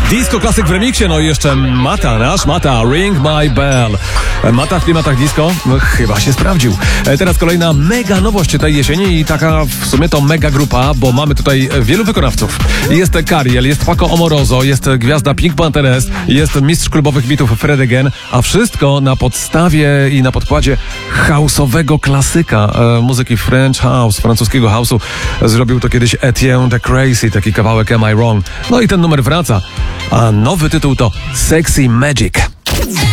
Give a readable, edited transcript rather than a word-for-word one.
Disco klasyk w remiksie, no i jeszcze nasz Mata, Ring My Bell. Mata w klimatach disco chyba się sprawdził. Teraz kolejna mega nowość tej jesieni i taka w sumie to mega grupa, bo mamy tutaj wielu wykonawców. Jest Cariel, jest Paco Amoroso, jest gwiazda Pink Panthers, jest mistrz klubowych bitów Fred Again, a wszystko na podstawie i na podkładzie house'owego klasyka muzyki French House, francuskiego house'u. Zrobił to kiedyś Etienne the Crazy, taki kawałek Am I Wrong. No i ten numer wraca, a nowy tytuł to Sexy Magic.